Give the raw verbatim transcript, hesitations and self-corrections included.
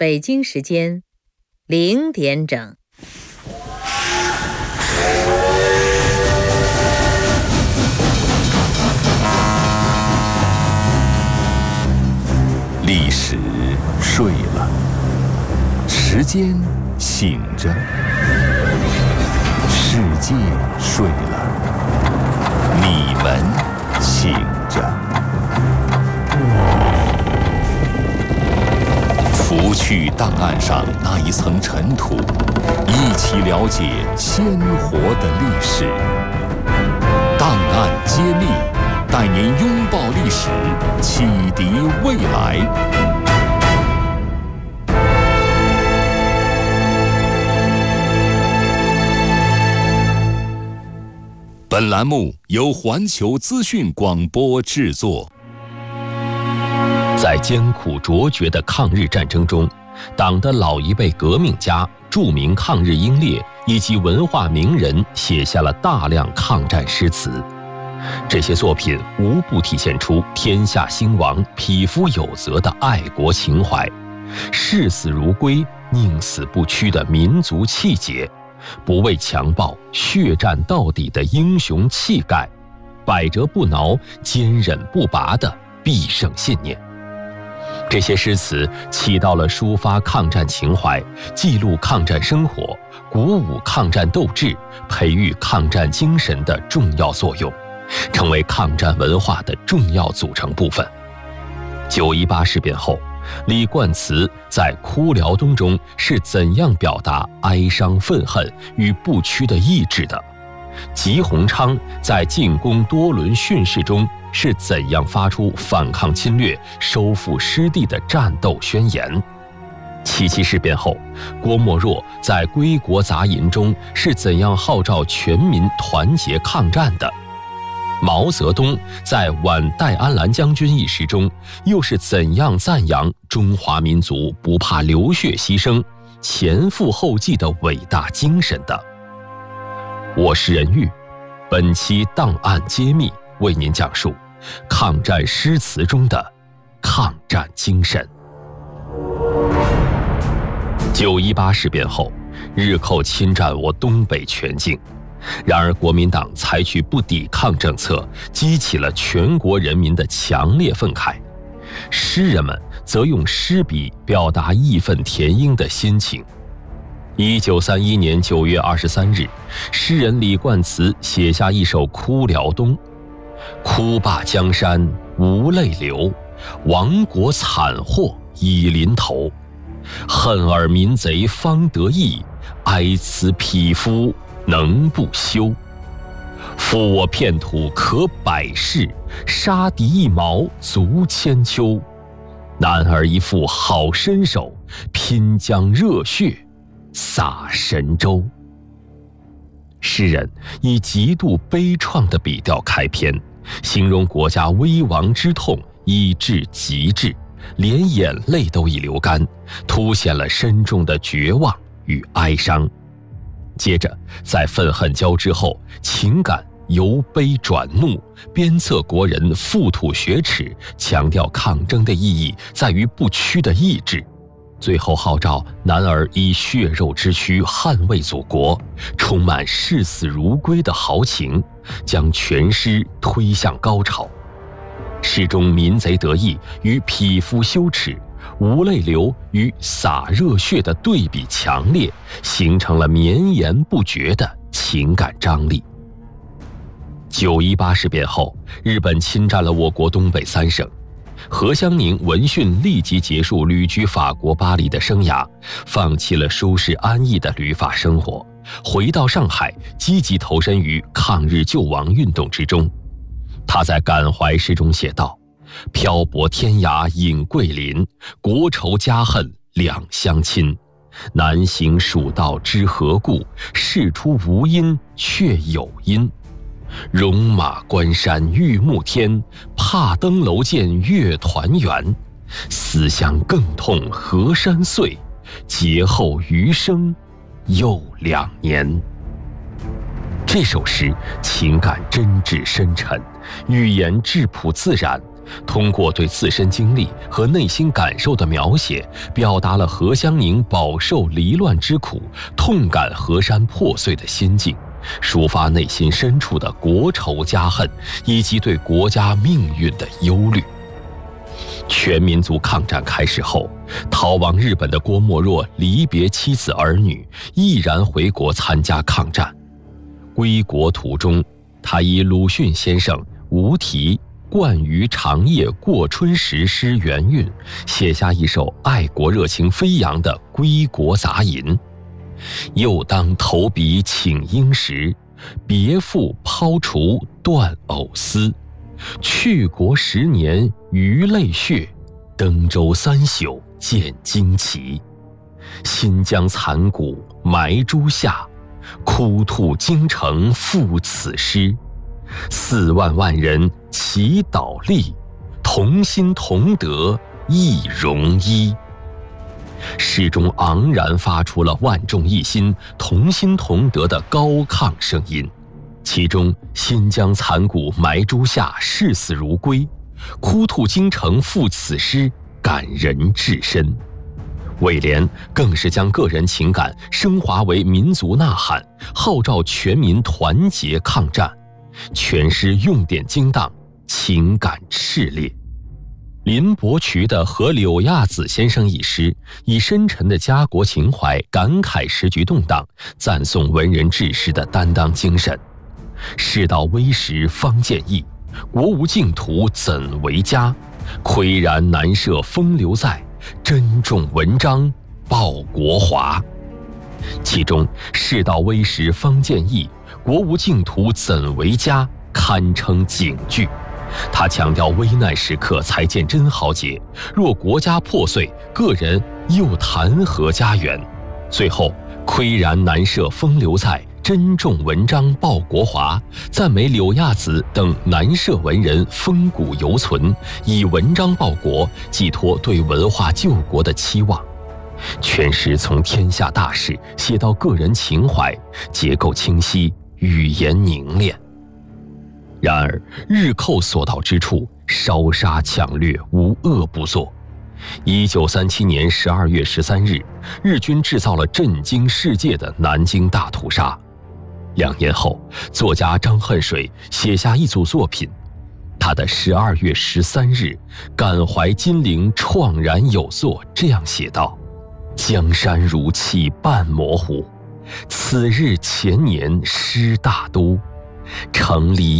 北京时间零点整。 历史睡了，时间醒着，世界睡了，你们醒着。拂去档案上那一层尘土，一起了解鲜活的历史。档案揭秘，带您拥抱历史，启迪未来。本栏目由环球资讯广播制作。 在艰苦卓绝的抗日战争中，党的老一辈革命家、著名抗日英烈以及文化名人写下了大量抗战诗词。这些作品无不体现出天下兴亡、匹夫有责的爱国情怀，视死如归、宁死不屈的民族气节，不畏强暴、血战到底的英雄气概，百折不挠、坚韧不拔的必胜信念。这些诗词起到了抒发抗战情怀、记录抗战生活、鼓舞抗战斗志、培育抗战精神的重要作用，成为抗战文化的重要组成部分。九一八事变后，李冠词在《哭辽东》中是怎样表达哀伤愤恨与不屈的意志的？吉鸿昌在进攻多伦训示中是怎样发出反抗侵略、收复失地的战斗宣言？七七事变后，郭沫若在《归国杂吟》中是怎样号召全民团结抗战的？毛泽东在《挽戴安澜将军》一诗中又是怎样赞扬中华民族不怕流血牺牲、前赴后继的伟大精神的？我是任玉，本期档案揭秘为您讲述抗战诗词中的抗战精神。九一八事变后，日寇侵占我东北全境，然而国民党采取不抵抗政策，激起了全国人民的强烈愤慨。诗人们则用诗笔表达义愤填膺的心情。一九三一年九月二十三日，诗人李冠词写下一首《哭辽东》：哭罢江山无泪流，亡国惨祸已临头。恨尔民贼方得意，哀此匹夫能不休。负我片土可百世，杀敌一矛足千秋。男儿一副好身手，拼将热血洒神州。诗人以极度悲怆的笔调开篇，形容国家危亡之痛已至极致，连眼泪都已流干，凸显了深重的绝望与哀伤。接着在愤恨交织后，情感由悲转怒，鞭策国人覆土雪耻，强调抗争的意义在于不屈的意志，最后号召男儿以血肉之躯捍卫祖国，充满视死如归的豪情，将全诗推向高潮。诗中民贼得意与匹夫羞耻、无泪流与洒热血的对比强烈，形成了绵延不绝的情感张力。九一八事变后，日本侵占了我国东北三省。何香凝闻讯立即结束旅居法国巴黎的生涯，放弃了舒适安逸的旅法生活，回到上海，积极投身于抗日救亡运动之中。他在感怀诗中写道：漂泊天涯隐桂林，国仇家恨两相亲。南行蜀道知何故，事出无因却有因。戎马关山欲暮天，怕登楼见月团圆。思乡更痛河山碎，劫后余生又两年。这首诗情感真挚深沉，语言质朴自然， 通过对自身经历和内心感受的描写，表达了何香凝饱受离乱之苦，痛感河山破碎的心境，抒发内心深处的国仇家恨，以及对国家命运的忧虑。全民族抗战开始后，逃往日本的郭沫若离别妻子儿女，毅然回国参加抗战。归国途中，他以鲁迅先生无题惯于长夜过春时诗原韵，写下一首爱国热情飞扬的归国杂吟。又当投笔请缨时，别复抛除断藕丝。去国十年余泪血，登州三宿见旌旗。新疆残骨埋朱下，哭吐京城赋此诗。四万万人齐倒立，同心同德一荣一。诗中昂然发出了万众一心、同心同德的高亢声音。其中新疆残骨埋朱下，视死如归，哭吐京城赋此诗，感人至深。尾联更是将个人情感升华为民族呐喊，号召全民团结抗战。全诗用典精当，情感炽烈。林伯渠的《和柳亚子先生》一诗，以深沉的家国情怀感慨时局动荡，赞颂文人志士的担当精神。世道危时方见义，国无净土怎为家？岿然难设风流在，珍重文章报国华。其中世道危时方见义，国无净土怎为家，堪称警句。他强调危难时刻才见真豪杰，若国家破碎，个人又谈何家园？最后岿然难设风流在，珍重文章报国华，赞美柳亚子等南社文人风骨犹存，以文章报国，寄托对文化救国的期望。全诗从天下大事写到个人情怀，结构清晰，语言凝练。然而日寇所到之处，烧杀抢掠无恶不作。一九三七年十二月十三日，日军制造了震惊世界的南京大屠杀。两年后，作家张恨水写下一组作品，他的十二月十三日感怀金陵怆然有作，这样写道：江山如泣半模糊，此日前年失大都，城里